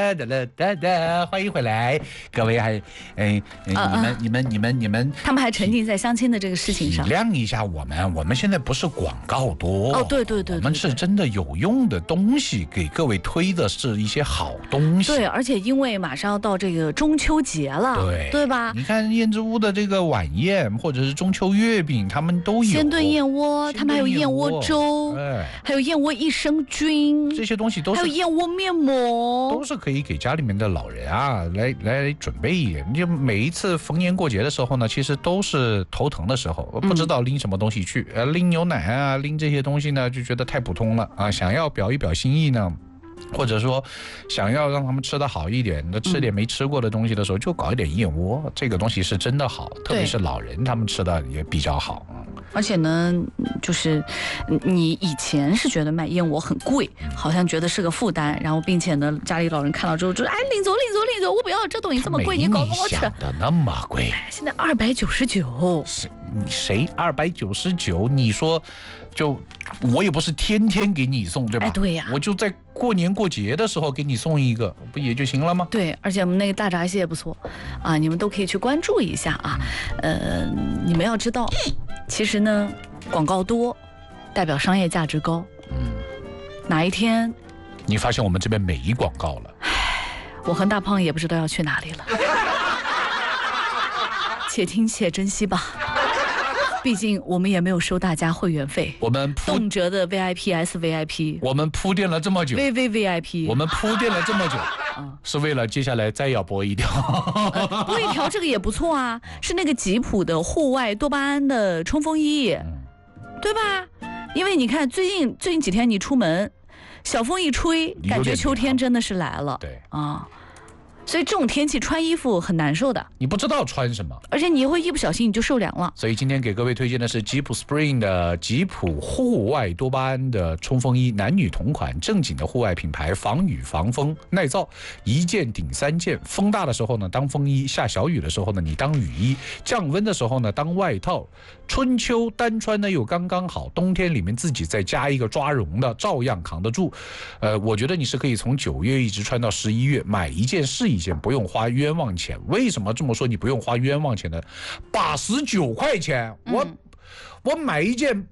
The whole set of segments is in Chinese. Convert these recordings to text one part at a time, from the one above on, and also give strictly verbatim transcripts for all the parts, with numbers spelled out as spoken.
哒哒哒哒哒，欢迎回来，各位还哎哎， 啊你们你们你们你们， 他们还沉浸在相亲的这个事情上。 体谅一下我们，我们现在不是广告多哦，对对 对, 对， 我们是真的有用的东西，给各位推的是一些好东西。 对，而且因为马上要到这个中秋节了， 对对吧？ 你看燕之屋的这个晚宴，或者是中秋月饼，他们都有鲜炖燕窝，他们还有燕窝粥， 哎， 还有燕窝益生菌， 这些东西都是还有燕窝面膜， 都是可以给家里面的老人啊来来准备一点。就每一次逢年过节的时候呢，其实都是头疼的时候，不知道拎什么东西去，呃，拎牛奶啊，拎这些东西呢，就觉得太普通了啊。想要表一表心意呢，或者说想要让他们吃得好一点，那吃点没吃过的东西的时候，就搞一点燕窝，这个东西是真的好，特别是老人他们吃的也比较好。 而且呢，就是你以前是觉得买燕窝很贵，好像觉得是个负担，然后并且呢，家里老人看到之后就哎，领走领走领走，我不要这东西这么贵，你搞给我吃。 想的那么贵， 现在二百九十九， 谁二百九十九？你说，就我也不是天天给你送，对吧？ 哎，对呀， 我就在过年过节的时候给你送一个，不也就行了吗？ 对，而且我们那个大闸蟹也不错啊，你们都可以去关注一下啊。呃，你们要知道，其实呢，广告多代表商业价值高。嗯，哪一天你发现我们这边没广告了？ 我和大胖也不知道要去哪里了。且听且珍惜吧。毕竟我们也没有收大家会员费， 我们动辄的 V I P S V I P， 我们铺垫了这么久 V V V I P， 我们铺垫了这么久，嗯、是为了接下来再要播一条， 呃、播一条这个也不错啊，是那个吉普的户外多巴胺的冲锋衣，嗯、对吧？因为你看最近最近几天你出门，小风一吹，感觉秋天真的是来了， 对啊。所以这种天气穿衣服很难受的， 你不知道穿什么， 而且你会一不小心你就受凉了。 所以今天给各位推荐的是吉普 Spring 的吉普户外多巴胺的冲锋衣，男女同款，正经的户外品牌，防雨防风耐造，一件顶三件。风大的时候呢当风衣，下小雨的时候呢你当雨衣，降温的时候呢当外套，春秋单穿呢又刚刚好，冬天里面自己再加一个抓绒的，照样扛得住。呃，我觉得你是可以从九月一直穿到十一月，买一件是一件，不用花冤枉钱。为什么这么说？你不用花冤枉钱呢？八十九块钱，我、嗯、我买一件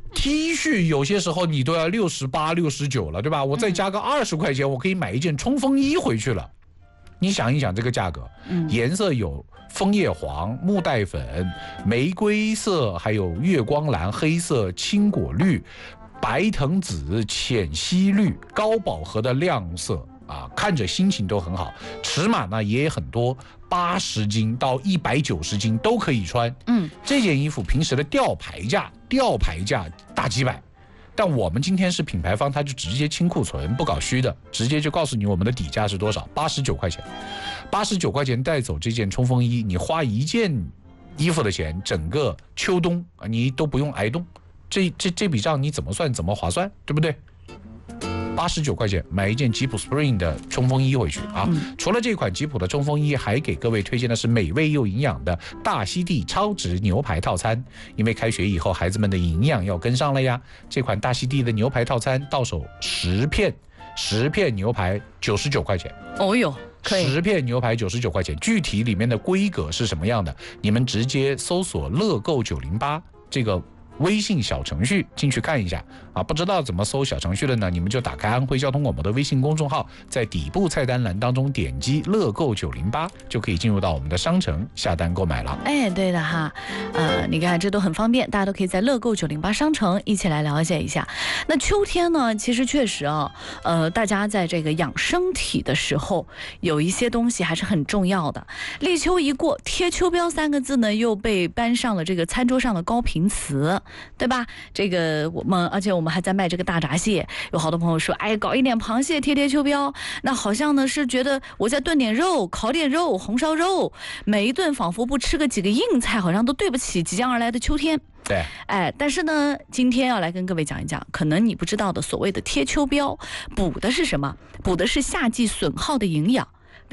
T 恤，有些时候你都要六十八、六十九了，对吧？我再加个二十块钱，我可以买一件冲锋衣回去了。你想一想这个价格，嗯、颜色有枫叶黄、木带粉、玫瑰色，还有月光蓝、黑色、青果绿、白藤紫、浅溪绿，高饱和的亮色。啊，看着心情都很好，尺码呢也很多，八十斤到一百九十斤都可以穿。嗯，这件衣服平时的吊牌价，吊牌价大几百，但我们今天是品牌方，他就直接清库存，不搞虚的，直接就告诉你我们的底价是多少，八十九块钱，八十九块钱带走这件冲锋衣，你花一件衣服的钱，整个秋冬你都不用挨冻，这这这笔账你怎么算怎么划算，对不对？八十九块钱买一件吉普 Spring 的冲锋衣回去啊！嗯、除了这款吉普的冲锋衣，还给各位推荐的是美味又营养的大溪地超值牛排套餐。因为开学以后孩子们的营养要跟上了呀，这款大溪地的牛排套餐到手十片，十片牛排九十九块钱。 哦哟，可以。 十片牛排九十九块钱，具体里面的规格是什么样的？你们直接搜索乐购九零八这个微信小程序进去看一下啊，不知道怎么搜小程序的呢？你们就打开安徽交通广播的微信公众号，在底部菜单栏当中点击乐购九零八，就可以进入到我们的商城下单购买了。 哎，对的哈，呃，你看这都很方便，大家都可以在乐购九零八商城一起来了解一下。那秋天呢，其实确实啊，呃，大家在这个养身体的时候，有一些东西还是很重要的。立秋一过，贴秋膘三个字呢，又被搬上了这个餐桌上的高频词。对吧？这个我们，而且我们还在卖这个大闸蟹，有好多朋友说，哎，搞一点螃蟹贴贴秋膘，那好像呢是觉得我再炖点肉，烤点肉，红烧肉，每一顿仿佛不吃个几个硬菜，好像都对不起即将而来的秋天。 对， 哎，但是呢，今天要来跟各位讲一讲，可能你不知道的所谓的贴秋膘，补的是什么？补的是夏季损耗的营养。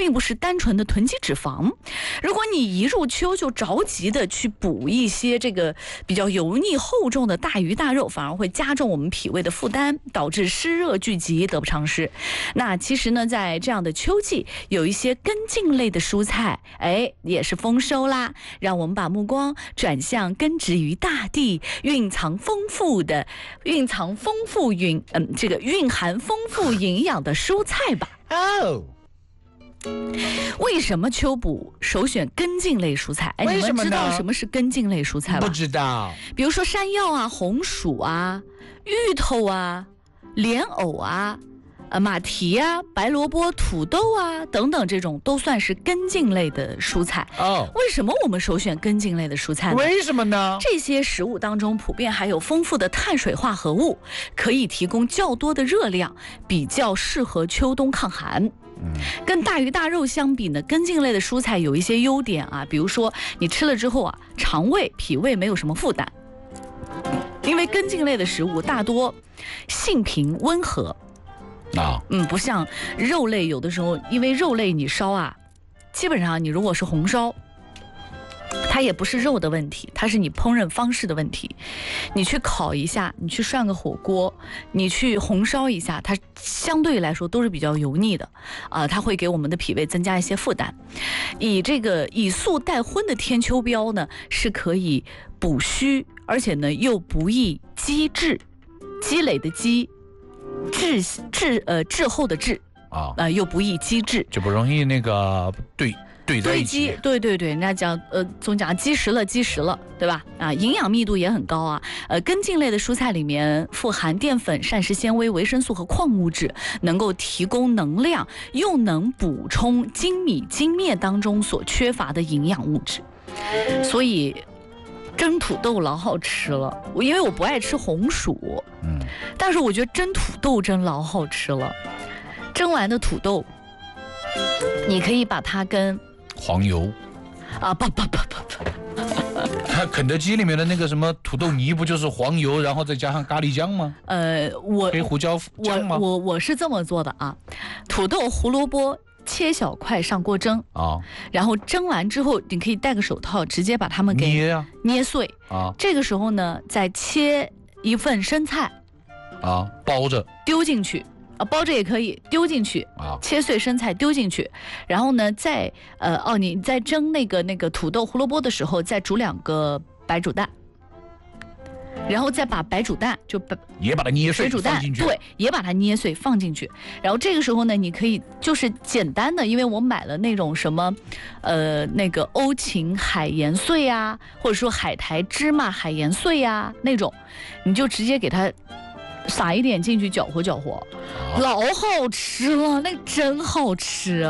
并不是单纯的囤积脂肪。如果你一入秋就着急的去补一些这个比较油腻厚重的大鱼大肉，反而会加重我们脾胃的负担，导致湿热聚集，得不偿失。那其实呢，在这样的秋季，有一些根茎类的蔬菜，哎，也是丰收啦。让我们把目光转向根植于大地、蕴藏丰富的、蕴藏丰富蕴嗯这个蕴含丰富营养的蔬菜吧。 哦。 为什么秋补首选根茎类蔬菜？哎，你们知道什么是根茎类蔬菜吗？ 不知道。 比如说山药啊、红薯啊、芋头啊、莲藕啊、呃马蹄啊、白萝卜、土豆啊等等，这种都算是根茎类的蔬菜。 哦， 为什么我们首选根茎类的蔬菜呢？ 为什么呢？ 这些食物当中普遍含有丰富的碳水化合物，可以提供较多的热量，比较适合秋冬抗寒。跟大鱼大肉相比呢，根茎类的蔬菜有一些优点啊，比如说你吃了之后啊，肠胃、脾胃没有什么负担，因为根茎类的食物大多性平温和啊， 嗯，不像肉类，有的时候因为肉类你烧啊，基本上你如果是红烧，它也不是肉的问题，它是你烹饪方式的问题。你去烤一下，你去涮个火锅，你去红烧一下，它相对来说都是比较油腻的啊、呃，它会给我们的脾胃增加一些负担。以这个以素带荤的天秋膘呢，是可以补虚，而且呢又不易积滞，积累的积，滞滞呃滞后的滞啊，呃又不易积滞， 就不容易那个对。对堆积，对对对，人家讲呃，总讲积食了，积食了，对吧？啊，营养密度也很高啊。呃，根茎类的蔬菜里面富含淀粉、膳食纤维、维生素和矿物质，能够提供能量，又能补充精米精面当中所缺乏的营养物质。所以蒸土豆老好吃了，我因为我不爱吃红薯，嗯，但是我觉得蒸土豆真老好吃了。蒸完的土豆，你可以把它跟黄油啊，不不不不不， 它肯德基里面的那个什么土豆泥不就是黄油，然后再加上咖喱酱吗？ 呃，我黑胡椒酱吗？ 我我我是这么做的啊，土豆、胡萝卜切小块上锅蒸啊，然后蒸完之后，你可以戴个手套，直接把它们给捏啊捏碎啊。这个时候呢，再切一份生菜啊，包着丢进去。啊，包着也可以丢进去啊，切碎生菜丢进去，然后呢，再呃哦，你在蒸那个那个土豆胡萝卜的时候，再煮两个白煮蛋，然后再把白煮蛋就把也把它捏碎水煮蛋放进去， 对，也把它捏碎放进去。然后这个时候呢，你可以就是简单的，因为我买了那种什么，呃，那个欧芹海盐碎啊，或者说海苔芝麻海盐碎呀、啊、那种，你就直接给它撒一点进去，搅和搅和，啊、老好吃了，那真好吃，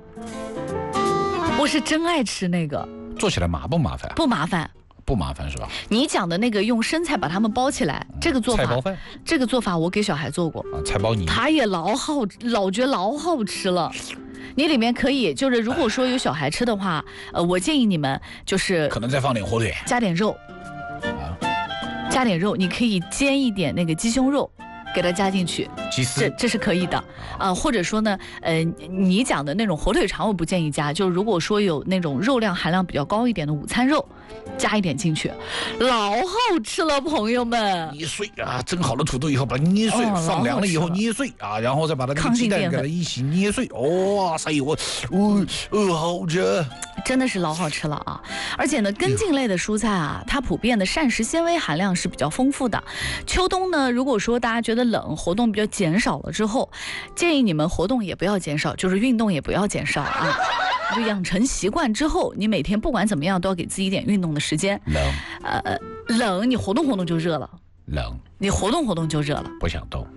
我是真爱吃那个。 做起来麻不麻烦？ 不麻烦。 不麻烦是吧？ 你讲的那个用生菜把它们包起来，嗯、这个做法， 菜包饭， 这个做法我给小孩做过啊，菜包泥， 他也老好，老觉得老好吃了。你里面可以，就是如果说有小孩吃的话，呃，我建议你们就是可能再放点火腿， 加点肉，啊，加点肉，你可以煎一点那个鸡胸肉。给它加进去， 鸡丝， 这这是可以的啊、呃。或者说呢，呃，你讲的那种火腿肠我不建议加，就是如果说有那种肉量含量比较高一点的午餐肉，加一点进去，老好吃了，朋友们。 捏碎啊，蒸好了土豆以后把它捏碎，哦、放凉了以后捏碎啊，然后再把它那个鸡蛋给它一起捏碎，哇塞，我，哦，呃，好吃。 真的是老好吃了啊！而且呢，根茎类的蔬菜啊，它普遍的膳食纤维含量是比较丰富的。秋冬呢，如果说大家觉得冷，活动比较减少了之后，建议你们活动也不要减少，就是运动也不要减少啊。就养成习惯之后，你每天不管怎么样都要给自己一点运动的时间。 冷， 呃，冷，你活动活动就热了。 冷， 你活动活动就热了。 不想动。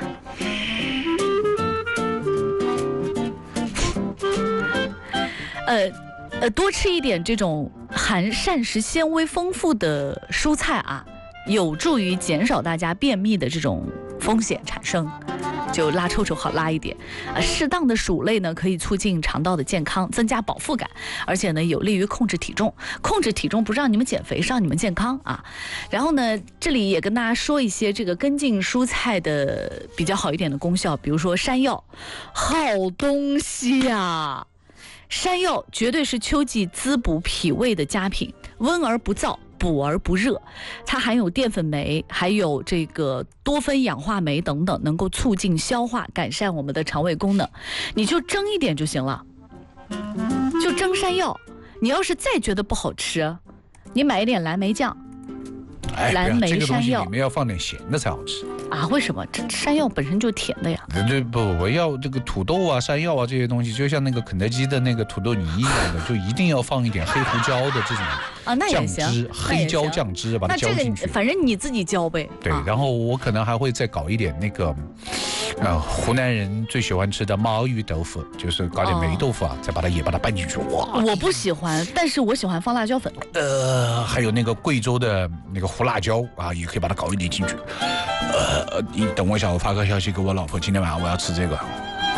呃。呃，多吃一点这种含膳食纤维丰富的蔬菜啊，有助于减少大家便秘的这种风险产生，就拉臭臭好拉一点啊。适当的薯类呢，可以促进肠道的健康，增加饱腹感，而且呢，有利于控制体重。控制体重不是让你们减肥，是让你们健康啊。然后呢，这里也跟大家说一些这个根茎蔬菜的比较好一点的功效，比如说山药，好东西呀、啊。 山药绝对是秋季滋补脾胃的佳品，温而不燥，补而不热，它含有淀粉酶，还有这个多酚氧化酶等等，能够促进消化，改善我们的肠胃功能。你就蒸一点就行了，就蒸山药。你要是再觉得不好吃，你买一点蓝莓酱。 哎， 蓝莓这个东西山药里面要放点咸的才好吃啊？为什么？这山药本身就甜的呀。 这不，我要这个土豆啊、山药啊这些东西，就像那个肯德基的那个土豆泥一样的，就一定要放一点黑胡椒的这种啊，那也行， 酱汁，黑椒酱汁把它浇进去。 这个反正你自己浇呗。 对，啊、然后我可能还会再搞一点那个，呃，湖南人最喜欢吃的毛鱼豆腐，就是搞点霉豆腐啊，哦、再把它也把它拌进去。哇， 我不喜欢，但是我喜欢放辣椒粉。 呃，还有那个贵州的那个胡辣椒啊，也可以把它搞一点进去。呃，你等我一下，我发个消息给我老婆，今天晚上我要吃这个。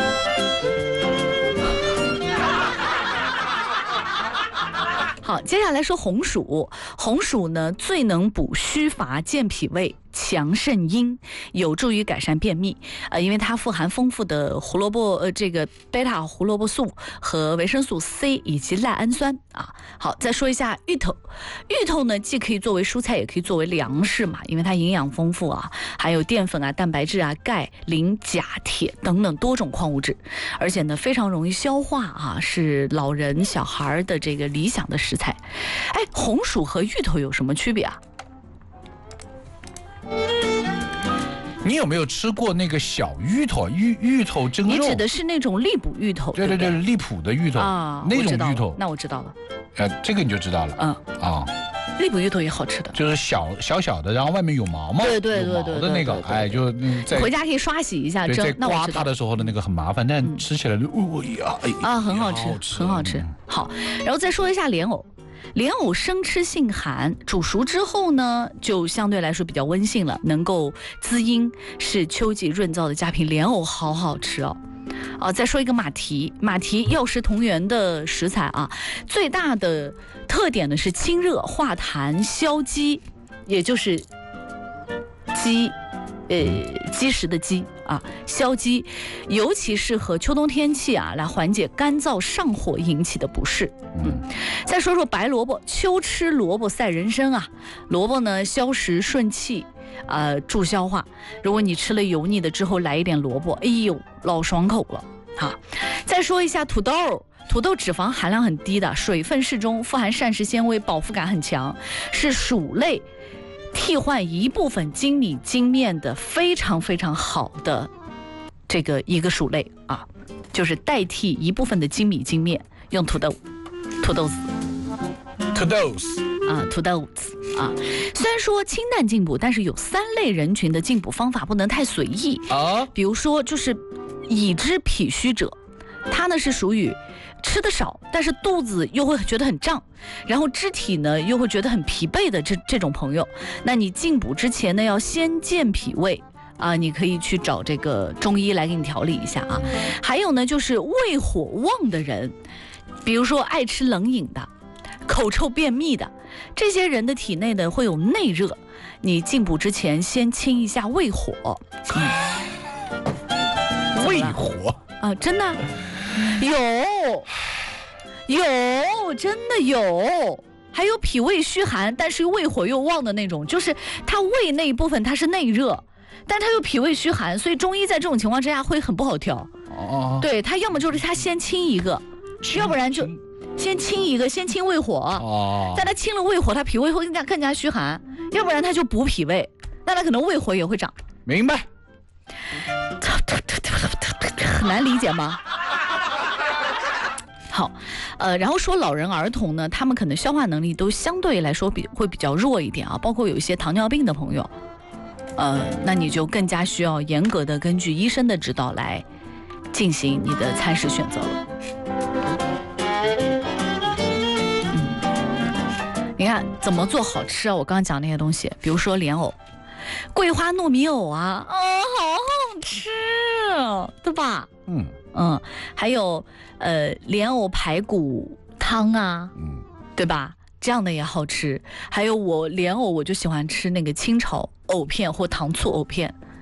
好，接下来说红薯。红薯呢，最能补虚乏、健脾胃、强肾阴，有助于改善便秘。呃，因为它富含丰富的胡萝卜呃这个贝塔胡萝卜素和维生素 C 以及赖氨酸啊。好，再说一下芋头。芋头呢，既可以作为蔬菜，也可以作为粮食嘛，因为它营养丰富啊，含有淀粉啊、蛋白质啊、钙、磷、钾、铁等等多种矿物质，而且呢非常容易消化啊，是老人小孩的这个理想的食材。哎，红薯和芋头有什么区别啊？ 你有没有吃过那个小芋头？芋芋头蒸肉？ 你指的是那种荔浦芋头？ 对对对，利浦的芋头啊，那种芋头。 那我知道了。 呃，这个你就知道了。嗯啊， 荔浦芋头也好吃的， 就是小小小的，然后外面有毛毛， 对对对对的那个，哎，就在回家可以刷洗一下蒸。 在刮它的时候的那个很麻烦，但吃起来就哦呀， 啊，很好吃，很好吃。好，然后再说一下莲藕。莲藕生吃性寒，煮熟之后呢，就相对来说比较温性了，能够滋阴，是秋季润燥的佳品。莲藕好好吃哦。啊，再说一个马蹄，马蹄药食同源的食材啊，最大的特点呢是清热化痰消积，也就是积。呃，积食的积啊，消积，尤其适合秋冬天气啊，来缓解干燥上火引起的不适。嗯，再说说白萝卜，秋吃萝卜赛人参啊，萝卜呢消食顺气，呃，助消化。如果你吃了油腻的之后来一点萝卜，哎呦，老爽口了。好，再说一下土豆。土豆脂肪含量很低的，水分适中，富含膳食纤维，饱腹感很强，是薯类替换一部分精米精面的非常非常好的这个一个薯类啊，就是代替一部分的精米精面，用土豆、土豆子、 土豆子啊，土豆子啊。虽然说清淡进补，但是有三类人群的进补方法不能太随意啊。比如说，就是已知脾虚者，他呢是属于吃的少，但是肚子又会觉得很胀，然后肢体呢又会觉得很疲惫的这这种朋友，那你进补之前呢要先健脾胃啊，你可以去找这个中医来给你调理一下啊。还有呢就是胃火旺的人，比如说爱吃冷饮的、口臭便秘的这些人的体内呢会有内热，你进补之前先清一下胃火。嗯、 胃火啊，真的。有有真的有，还有脾胃虚寒但是胃火又旺的那种，就是它胃那一部分它是内热，但它又脾胃虚寒，所以中医在这种情况之下会很不好调。哦，对，他要么就是他先清一个，要不然就先清一个，先清胃火。哦，但他清了胃火，他脾胃会更加更加虚寒，要不然他就补脾胃，那他可能胃火也会长。 明白？ 很难理解吗？好，呃，然后说老人儿童呢，他们可能消化能力都相对来说比会比较弱一点啊，包括有一些糖尿病的朋友，呃，那你就更加需要严格的根据医生的指导来进行你的餐食选择了。嗯，你看怎么做好吃啊？我刚刚讲那些东西，比如说莲藕、桂花糯米藕啊，啊、哦，好好吃，对吧？嗯。嗯，还有呃莲藕排骨汤啊，嗯，对吧？这样的也好吃。还有我莲藕，我就喜欢吃那个清炒藕片或糖醋藕片，